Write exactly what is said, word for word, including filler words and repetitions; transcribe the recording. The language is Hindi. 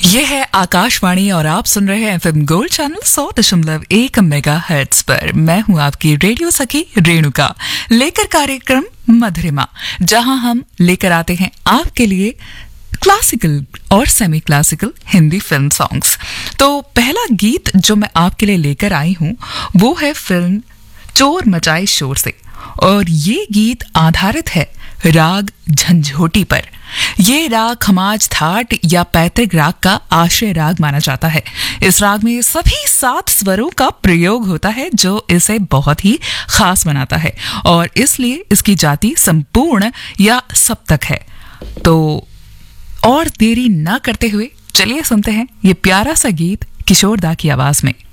ये है आकाशवाणी और आप सुन रहे हैं एफएम गोल्ड चैनल सौ दशमलव एक मेगा हर्ट्ज पर। मैं हूं आपकी रेडियो सखी रेणुका, लेकर कार्यक्रम मधुरिमा, जहां हम लेकर आते हैं आपके लिए क्लासिकल और semi classical Hindi film songs. तो पहला गीत जो मैं आपके लिए लेकर आई हूं वो है फिल्म चोर मचाए शोर से, और ये गीत आधारित है राग झंझोटी पर। ये राग खमाज थाट या पैतृक राग का आश्रय राग माना जाता है। इस राग में सभी सात स्वरों का प्रयोग होता है जो इसे बहुत ही खास बनाता है, और इसलिए इसकी जाति संपूर्ण या सप्तक है। तो और देरी ना करते हुए चलिए सुनते हैं ये प्यारा सा गीत किशोर दा की आवाज में।